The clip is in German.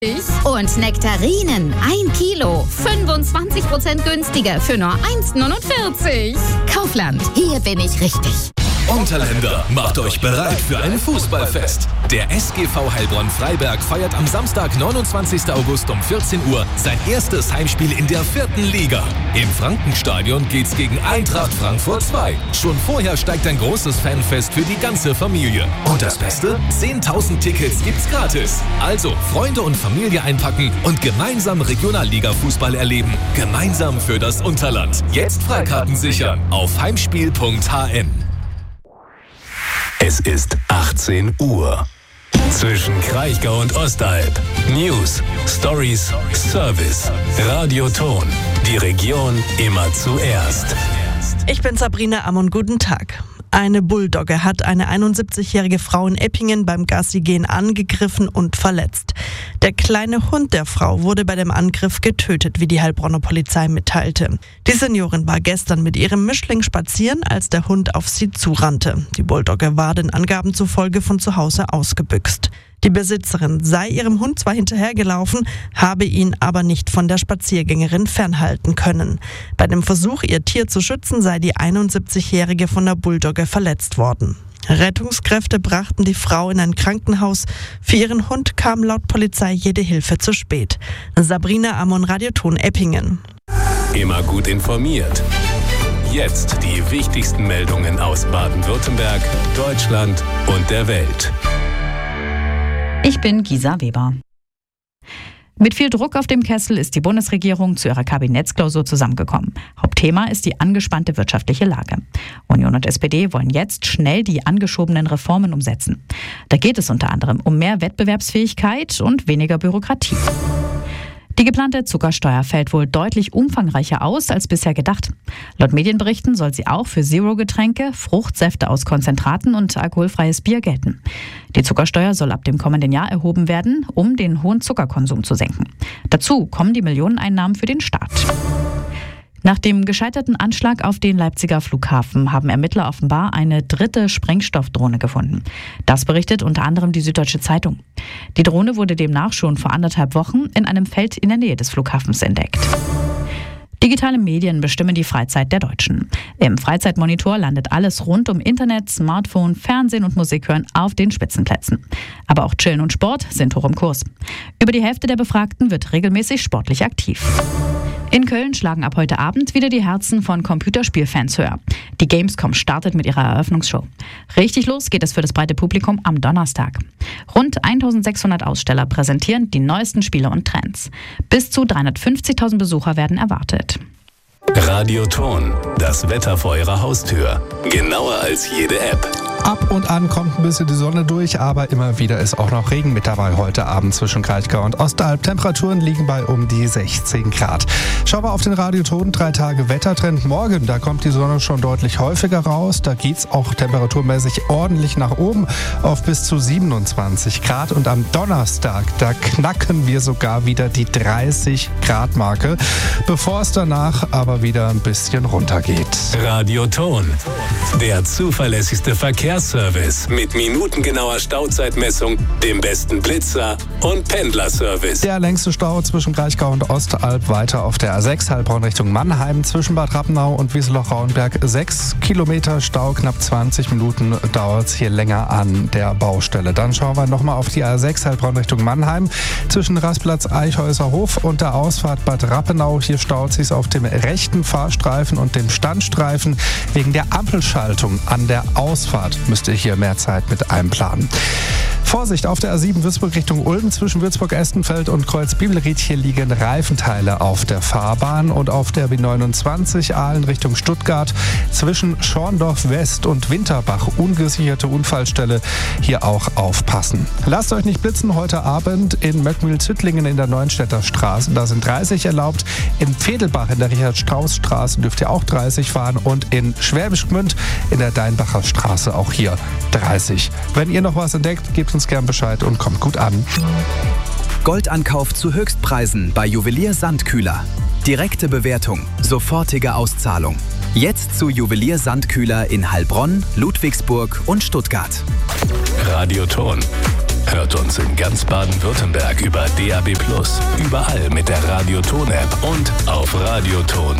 Und Nektarinen, 1 Kilo, 25% günstiger für nur 1,49. Kaufland, hier bin ich richtig. Unterländer, macht euch bereit für ein Fußballfest. Der SGV Heilbronn-Freiberg feiert am Samstag, 29. August um 14 Uhr sein erstes Heimspiel in der 4. Liga. Im Frankenstadion geht's gegen Eintracht Frankfurt 2. Schon vorher steigt ein großes Fanfest für die ganze Familie. Und das Beste? 10.000 Tickets gibt's gratis. Also Freunde und Familie einpacken und gemeinsam Regionalliga-Fußball erleben. Gemeinsam für das Unterland. Jetzt Freikarten sichern auf heimspiel.hn. Es ist 18 Uhr. Zwischen Kraichgau und Ostalb. News, Stories, Service. Radioton. Die Region immer zuerst. Ich bin Sabrina Ammon, guten Tag. Eine Bulldogge hat eine 71-jährige Frau in Eppingen beim Gassigehen angegriffen und verletzt. Der kleine Hund der Frau wurde bei dem Angriff getötet, wie die Heilbronner Polizei mitteilte. Die Seniorin war gestern mit ihrem Mischling spazieren, als der Hund auf sie zurannte. Die Bulldogge war den Angaben zufolge von zu Hause ausgebüxt. Die Besitzerin sei ihrem Hund zwar hinterhergelaufen, habe ihn aber nicht von der Spaziergängerin fernhalten können. Bei dem Versuch, ihr Tier zu schützen, sei die 71-Jährige von der Bulldogge verletzt worden. Rettungskräfte brachten die Frau in ein Krankenhaus. Für ihren Hund kam laut Polizei jede Hilfe zu spät. Sabrina Ammon, Radioton Eppingen. Immer gut informiert. Jetzt die wichtigsten Meldungen aus Baden-Württemberg, Deutschland und der Welt. Ich bin Gisa Weber. Mit viel Druck auf dem Kessel ist die Bundesregierung zu ihrer Kabinettsklausur zusammengekommen. Hauptthema ist die angespannte wirtschaftliche Lage. Union und SPD wollen jetzt schnell die angeschobenen Reformen umsetzen. Da geht es unter anderem um mehr Wettbewerbsfähigkeit und weniger Bürokratie. Die geplante Zuckersteuer fällt wohl deutlich umfangreicher aus als bisher gedacht. Laut Medienberichten soll sie auch für Zero-Getränke, Fruchtsäfte aus Konzentraten und alkoholfreies Bier gelten. Die Zuckersteuer soll ab dem kommenden Jahr erhoben werden, um den hohen Zuckerkonsum zu senken. Dazu kommen die Millioneneinnahmen für den Staat. Nach dem gescheiterten Anschlag auf den Leipziger Flughafen haben Ermittler offenbar eine 3. Sprengstoffdrohne gefunden. Das berichtet unter anderem die Süddeutsche Zeitung. Die Drohne wurde demnach schon vor 1,5 Wochen in einem Feld in der Nähe des Flughafens entdeckt. Digitale Medien bestimmen die Freizeit der Deutschen. Im Freizeitmonitor landet alles rund um Internet, Smartphone, Fernsehen und Musik hören auf den Spitzenplätzen. Aber auch Chillen und Sport sind hoch im Kurs. Über die Hälfte der Befragten wird regelmäßig sportlich aktiv. In Köln schlagen ab heute Abend wieder die Herzen von Computerspielfans höher. Die Gamescom startet mit ihrer Eröffnungsshow. Richtig los geht es für das breite Publikum am Donnerstag. Rund 1.600 Aussteller präsentieren die neuesten Spiele und Trends. Bis zu 350.000 Besucher werden erwartet. Radioton, das Wetter vor Ihrer Haustür. Genauer als jede App. Ab und an kommt ein bisschen die Sonne durch, aber immer wieder ist auch noch Regen mit dabei heute Abend zwischen Kraichgau und Ostalb. Temperaturen liegen bei um die 16 Grad. Schauen wir auf den Radioton, 3 Tage Wettertrend. Morgen, da kommt die Sonne schon deutlich häufiger raus. Da geht's auch temperaturmäßig ordentlich nach oben auf bis zu 27 Grad. Und am Donnerstag, da knacken wir sogar wieder die 30 Grad Marke, bevor es danach aber wieder ein bisschen runtergeht. Radioton, der zuverlässigste Verkehrsservice mit minutengenauer Stauzeitmessung, dem besten Blitzer und Pendlerservice. Der längste Stau zwischen Kraichgau und Ostalb weiter auf der A6 Heilbronn Richtung Mannheim zwischen Bad Rappenau und Wieseloch-Rauenberg. 6 Kilometer Stau, knapp 20 Minuten dauert es hier länger an der Baustelle. Dann schauen wir nochmal auf die A6 Heilbronn Richtung Mannheim zwischen Rastplatz Eichhäuser-Hof und der Ausfahrt Bad Rappenau. Hier staut sich auf dem rechten Fahrstreifen und dem Standstreifen wegen der Ampelschaltung an der Ausfahrt. Müsst ihr hier mehr Zeit mit einplanen. Vorsicht auf der A7 Würzburg Richtung Ulm zwischen Würzburg-Estenfeld und Kreuz-Bibelried. Hier liegen Reifenteile auf der Fahrbahn. Und auf der B29 Aalen Richtung Stuttgart zwischen Schorndorf West und Winterbach. Ungesicherte Unfallstelle. Hier auch aufpassen. Lasst euch nicht blitzen heute Abend in Möckmühl-Züttlingen in der Neuenstädter Straße. Da sind 30 erlaubt. In Pfedelbach in der Richard-Strauß-Straße dürft ihr auch 30 fahren. Und in Schwäbisch Gmünd in der Deinbacher Straße auch hier 30. Wenn ihr noch was entdeckt, gebt uns gern Bescheid und kommt gut an. Goldankauf zu Höchstpreisen bei Juwelier Sandkühler. Direkte Bewertung, sofortige Auszahlung. Jetzt zu Juwelier Sandkühler in Heilbronn, Ludwigsburg und Stuttgart. Radioton. Hört uns in ganz Baden-Württemberg über DAB+, überall mit der Radioton-App und auf radioton.de.